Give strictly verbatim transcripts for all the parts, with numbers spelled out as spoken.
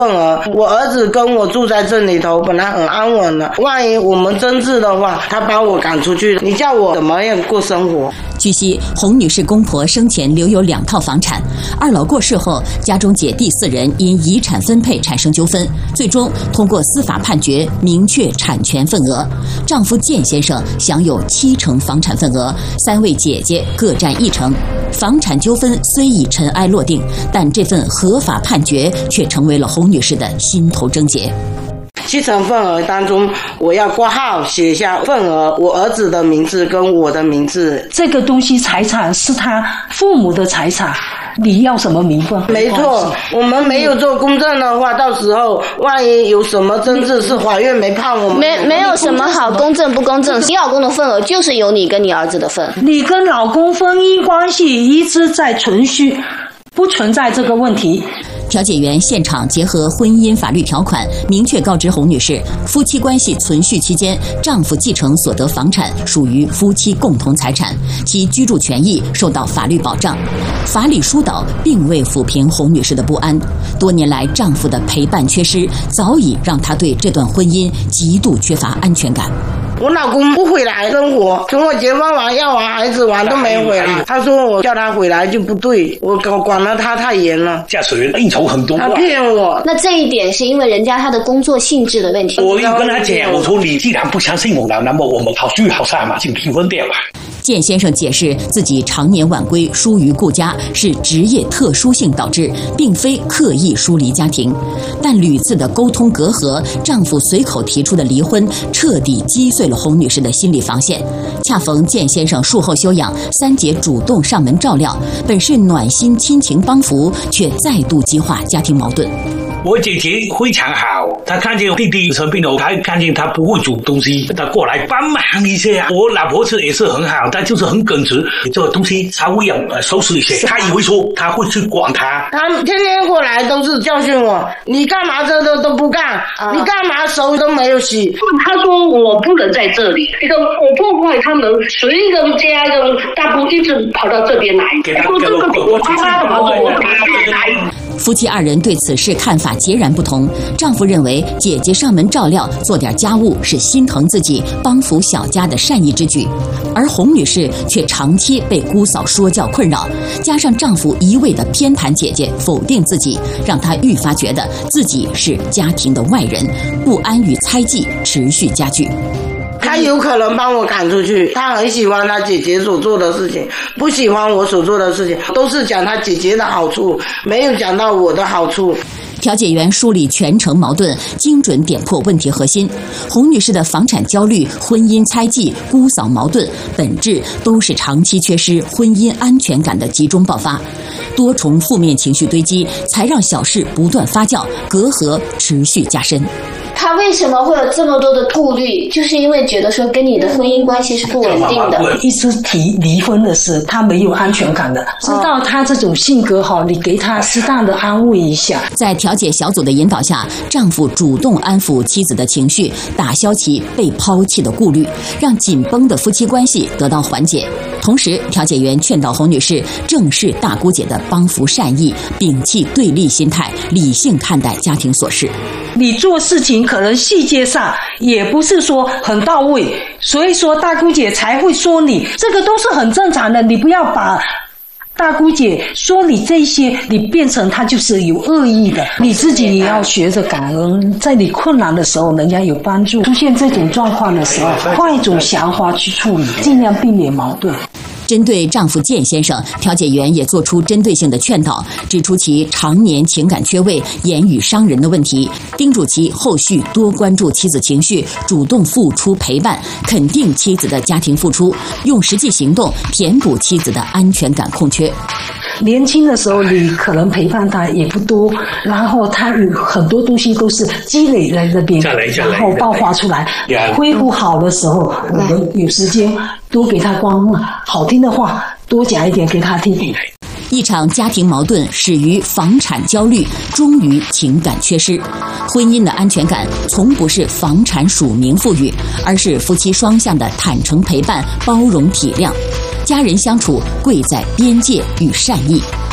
份额，我儿子跟我住在这里头，本来很安稳了，万一我们争执的话，他把我赶出去，你叫我怎么样过生活？ 据悉，洪女士公婆生前留有两套房产，二老过世后，家中姐弟四人因遗产分配产生纠纷，最终通过司法判决明确产权份额。丈夫建先生享有七成房产份额，三位姐姐各占一成。房产纠纷虽已尘埃落定，但这份合法判决却成为了洪女士的心头症结。 七成份额当中，我要挂号写下份额，我儿子的名字跟我的名字。 这个东西财产是他父母的财产，你要什么名分？ 没错，我们没有做公证的话，到时候万一有什么争执，是法院没判我们。 没没有什么好公正不公正，你老公的份额就是有你跟你儿子的份。 你跟老公婚姻关系一直在存续，不存在这个问题。 调解员现场结合婚姻法律条款，明确告知洪女士，夫妻关系存续期间，丈夫继承所得房产属于夫妻共同财产，其居住权益受到法律保障。法理疏导并未抚平洪女士的不安，多年来丈夫的陪伴缺失，早已让她对这段婚姻极度缺乏安全感。 我老公不回来生活，从我结婚完要完孩子完都没回来。他说我叫他回来就不对，我管了他太严了。 驾驶员应酬很多， 他骗我。 那这一点是因为人家他的工作性质的问题。 我又跟他讲，我说你既然不相信我了，那么我们好聚好散嘛，就离婚掉吧。 建先生解释，自己常年晚归疏于顾家，是职业特殊性导致，并非刻意疏离家庭。但屡次的沟通隔阂，丈夫随口提出的离婚，彻底击碎了洪女士的心理防线。恰逢建先生术后休养，三姐主动上门照料，本是暖心亲情帮扶，却再度激化家庭矛盾。 我姐姐非常好，她看见弟弟生病了，她看见他不会煮东西，她过来帮忙一下。我老婆是也是很好，她就是很耿直，这个东西稍微要收拾一些。她以为说她会去管他， 她天天过来都是教训我，你干嘛这都都不干，啊、你干嘛手都没有洗。 她说我不能在这里，这个我破坏他们随人家的大姑一直跑到这边来，说这个我他妈的我来。 夫妻二人对此事看法截然不同。丈夫认为姐姐上门照料、做点家务是心疼自己、帮扶小家的善意之举，而洪女士却长期被姑嫂说教困扰，加上丈夫一味的偏袒姐姐、否定自己，让她愈发觉得自己是家庭的外人，不安与猜忌持续加剧。 他有可能帮我赶出去，他很喜欢他姐姐所做的事情，不喜欢我所做的事情，都是讲他姐姐的好处，没有讲到我的好处。 调解员梳理全程矛盾，精准点破问题核心。洪女士的房产焦虑、婚姻猜忌、姑嫂矛盾，本质都是长期缺失婚姻安全感的集中爆发。多重负面情绪堆积，才让小事不断发酵，隔阂持续加深。 他为什么会有这么多的顾虑？就是因为觉得说跟你的婚姻关系是不稳定的， 一直提离婚的事，他没有安全感的。知道他这种性格好，你给他适当的安慰一下。 在调解小组的引导下，丈夫主动安抚妻子的情绪，打消其被抛弃的顾虑，让紧绷的夫妻关系得到缓解。同时，调解员劝导洪女士正视大姑姐的帮扶善意，摒弃对立心态，理性看待家庭琐事。 你做事情可能细节上也不是说很到位，所以说大姑姐才会说你，这个都是很正常的。你不要把大姑姐说你这些，你变成她就是有恶意的。你自己也要学着感恩，在你困难的时候人家有帮助，出现这种状况的时候，换一种想法去处理，尽量避免矛盾。 针对丈夫建先生，调解员也做出针对性的劝导，指出其常年情感缺位、言语伤人的问题，叮嘱其后续多关注妻子情绪，主动付出陪伴，肯定妻子的家庭付出，用实际行动填补妻子的安全感空缺。 年轻的时候你可能陪伴他也不多，然后他有很多东西都是积累在那边，然后爆发出来。恢复好的时候，我们有时间多给他光好听的话，多讲一点给他听。 一场家庭矛盾始于房产焦虑，终于情感缺失。婚姻的安全感从不是房产署名赋予，而是夫妻双向的坦诚陪伴、包容体谅。家人相处贵在边界与善意。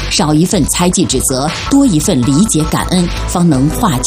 少一份猜忌指责，多一份理解感恩，方能化解